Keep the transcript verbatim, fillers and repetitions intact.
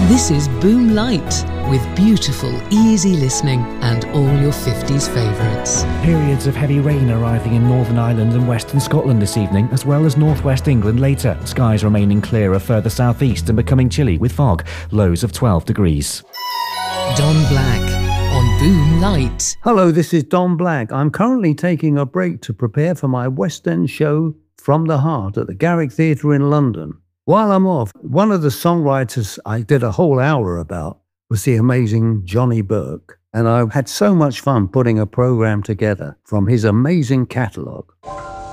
This is Boom Light, with beautiful, easy listening and all your fifties favourites. Periods of heavy rain arriving in Northern Ireland and Western Scotland this evening, as well as northwest England later. Skies remaining clearer further southeast and becoming chilly with fog. Lows of twelve degrees. Don Black on Boom Light. Hello, this is Don Black. I'm currently taking a break to prepare for my West End show From the Heart at the Garrick Theatre in London. While I'm off, one of the songwriters I did a whole hour about was the amazing Johnny Burke, and I've had so much fun putting a program together from his amazing catalogue.